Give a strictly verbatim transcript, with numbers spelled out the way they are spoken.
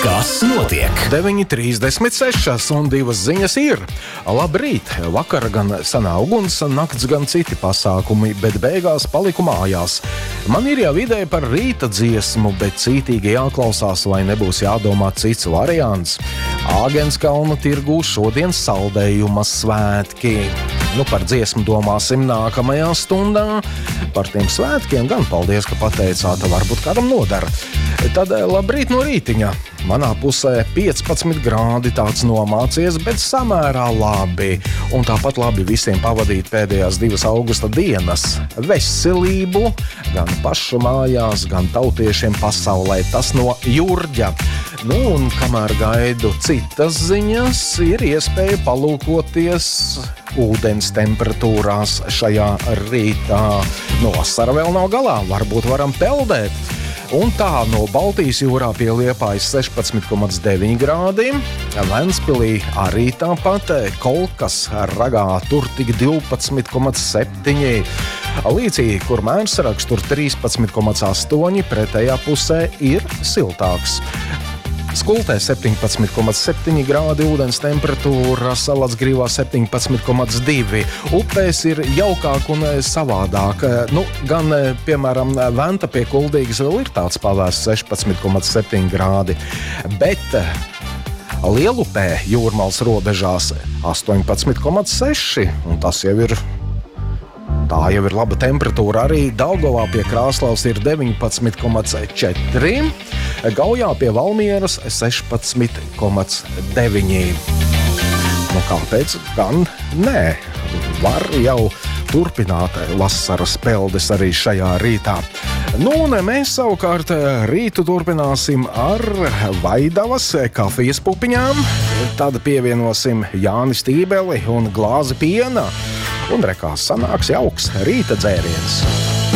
Kas notiek? deviņi trīsdesmit seši un divas ziņas ir. Labrīt! Vakar gan sanā uguns, nakts gan citi pasākumi, bet beigās paliku mājās. Man ir jau ideja par rīta dziesmu, bet cītīgi jāklausās, vai nebūs jādomā cits variants. Āgenskalna tirgū šodien saldējuma svētki. Nu, par dziesmu domāsim nākamajā stundā. Par tiem svētkiem gan paldies, ka pateicāt, varbūt kādam nodara. Tad labrīt no rītiņa. Manā pusē piecpadsmit grādi tāds nomācies, bet samērā labi. Un tāpat labi visiem pavadīt pēdējās divas augusta dienas. Veselību gan pašu mājās, gan tautiešiem pasaulē. Tas no Jurģa. Nu, un kamēr gaidu citas ziņas, ir iespēja palūkoties ūdens temperatūrās šajā rītā. No vasara vēl nav galā, varbūt varam peldēt. Un tā no Baltijas jūrā pie Liepājas sešpadsmit komats deviņi grādi, Ventspilī arī tāpat, Kolkas ragā tur tik divpadsmit komats septiņi, Līcī, kur mērsraksts tur trīspadsmit komats astoņi, pretējā pusē ir siltāks. Skultē septiņpadsmit komats septiņi grādi, ūdens temperatūra, Salacgrīvā septiņpadsmit komats divi. Upēs ir jaukāk un savādāk. Nu, gan, piemēram, Venta pie Kuldīgas vēl ir tāds pavēsts sešpadsmit komats septiņi grādi, bet Lielupē Jūrmals robežās astoņpadsmit komats seši, un tas jau ir Tā jau ir laba temperatūra. Arī Daugavā pie Krāslavas ir deviņpadsmit komats četri, Gaujā pie Valmieras sešpadsmit komats deviņi. Nu, kāpēc gan nē? Var jau turpināt vasaras peldes arī šajā rītā. Nu, un mēs savukārt rītu turpināsim ar Vaidavas kafijas pupiņām. Tad pievienosim Jāni Stībeli un glāzi piena. Un rekās sanāks jauks rīta dzēriens.